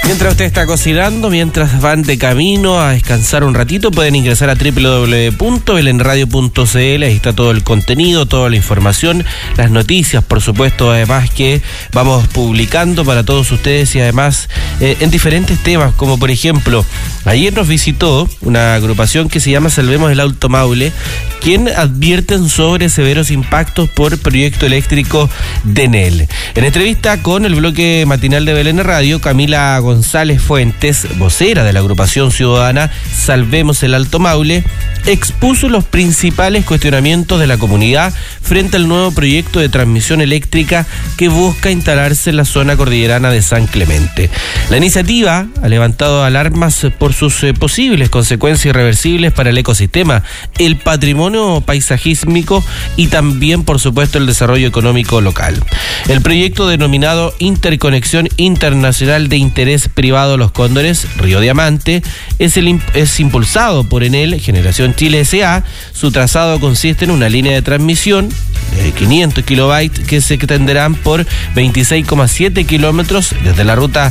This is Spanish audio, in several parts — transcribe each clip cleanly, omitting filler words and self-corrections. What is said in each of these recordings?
Mientras usted está cocinando, mientras van de camino a descansar un ratito, pueden ingresar a www.belenradio.cl. Ahí está todo el contenido, toda la información, las noticias, por supuesto, además que vamos publicando para todos ustedes y además en diferentes temas, como por ejemplo, ayer nos visitó una agrupación que se llama Salvemos el Alto Maule, quien advierten sobre severos impactos por proyecto eléctrico de Enel. En entrevista con el bloque matinal de Belén Radio, Camila González Fuentes, vocera de la agrupación ciudadana Salvemos el Alto Maule, expuso los principales cuestionamientos de la comunidad frente al nuevo proyecto de transmisión eléctrica que busca instalarse en la zona cordillerana de San Clemente. La iniciativa ha levantado alarmas por sus posibles consecuencias irreversibles para el ecosistema, el patrimonio paisajísmico y también, por supuesto, el desarrollo económico local. El proyecto denominado Interconexión Internacional de Interés Privado Los Cóndores, Río Diamante, es impulsado por Enel Generación Chile S.A. Su trazado consiste en una línea de transmisión de 500 kilobytes que se extenderán por 26,7 kilómetros desde la ruta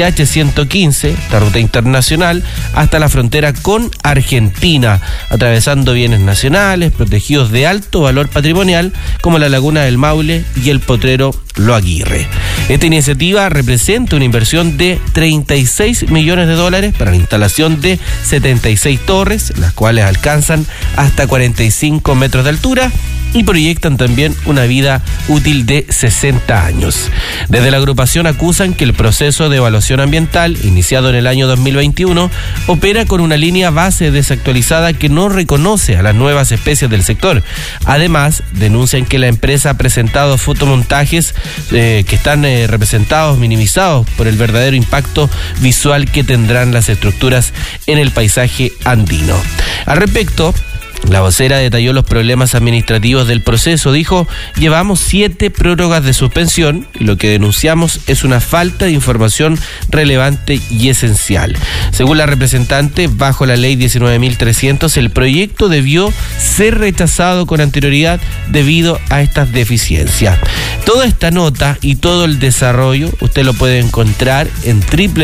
CH115, la ruta internacional, hasta la frontera con Argentina, atravesando bienes nacionales protegidos de alto valor patrimonial como la Laguna del Maule y el potrero Lo Aguirre. Esta iniciativa representa una inversión de $36 millones para la instalación de 76 torres, las cuales alcanzan hasta 45 metros de altura y proyectan también una vida útil de 60 años. Desde la agrupación acusan que el proceso de evaluación ambiental, iniciado en el año 2021, opera con una línea base desactualizada que no reconoce a las nuevas especies del sector. Además, denuncian que la empresa ha presentado fotomontajes que están representados, minimizados por el verdadero impacto visual que tendrán las estructuras en el paisaje andino. Al respecto, la vocera detalló los problemas administrativos del proceso. Dijo: llevamos 7 prórrogas de suspensión y lo que denunciamos es una falta de información relevante y esencial. Según la representante, bajo la ley 19.300, el proyecto debió ser rechazado con anterioridad debido a estas deficiencias. Toda esta nota y todo el desarrollo usted lo puede encontrar en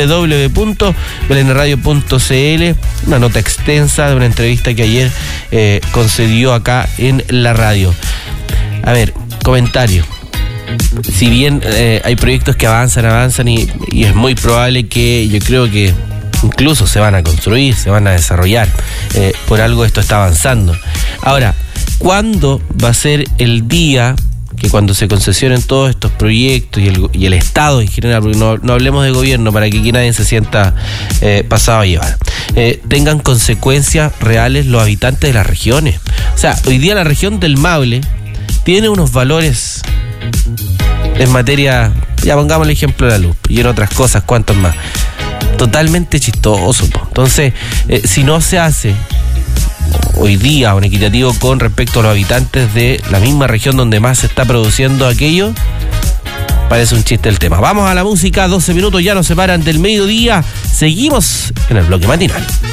www.belenradio.cl, una nota extensa de una entrevista que ayer concedió acá en la radio. A ver, comentario. Si bien hay proyectos que avanzan y es muy probable que, yo creo que incluso se van a construir, se van a desarrollar, por algo esto está avanzando. Ahora, ¿cuándo va a ser el día que cuando se concesionen todos estos proyectos y el Estado en general, porque no hablemos de gobierno para que aquí nadie se sienta pasado a llevar, tengan consecuencias reales los habitantes de las regiones? O sea, hoy día la región del Maule tiene unos valores en materia, ya pongamos el ejemplo de la luz, y en otras cosas, cuantos más, totalmente chistoso. Entonces, si no se hace hoy día un equitativo con respecto a los habitantes de la misma región donde más se está produciendo aquello, parece un chiste el tema. Vamos a la música, 12 minutos ya nos separan del mediodía. Seguimos en el bloque matinal.